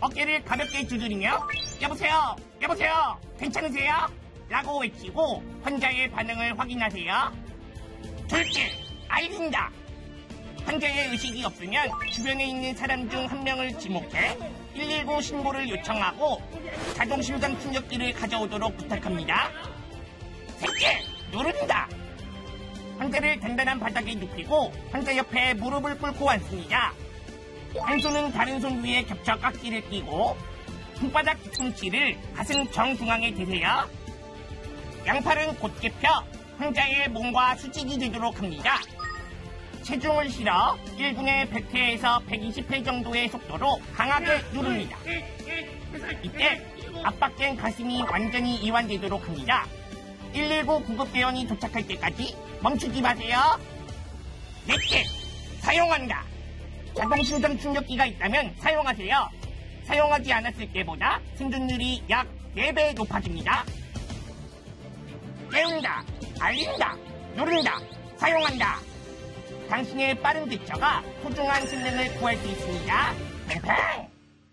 어깨를 가볍게 두드리며 여보세요, 여보세요, 괜찮으세요? 라고 외치고 환자의 반응을 확인하세요. 둘째, 알린다. 환자의 의식이 없으면 주변에 있는 사람 중 한 명을 지목해 119 신고를 요청하고 자동심장 충격기를 가져오도록 부탁합니다. 셋째, 누른다. 환자를 단단한 바닥에 눕히고 환자 옆에 무릎을 꿇고 앉습니다. 한 손은 다른 손 위에 겹쳐 깍지를 끼고 손바닥 뒤꿈치를 가슴 정중앙에 대세요. 양팔은 곧게 펴 환자의 몸과 수직이 되도록 합니다. 체중을 실어 1분에 100회에서 120회 정도의 속도로 강하게 누릅니다. 이때 압박된 가슴이 완전히 이완되도록 합니다. 119 구급대원이 도착할 때까지 멈추지 마세요. 넷째, 사용한다. 자동심장 충격기가 있다면 사용하세요. 사용하지 않았을 때보다 생존율이 약 4배 높아집니다. 깨운다, 알린다, 누른다, 사용한다. 당신의 빠른 대처가 소중한 생명을 구할 수 있습니다. 팽팽!